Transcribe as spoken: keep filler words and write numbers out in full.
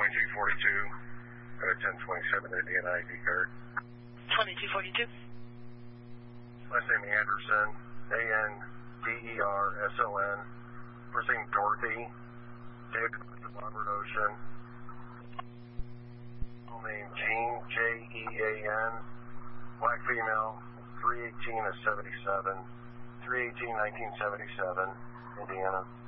twenty-two forty-two, got a ten twenty-seven Indiana I D card. twenty-two forty-two. Last name Anderson, A N D E R S O N. First name Dorothy, Date of birth Robert Ocean. Full name Jean, J E A N. Black female, three eighteen of seventy-seven, three eighteen nineteen seventy-seven, Indiana.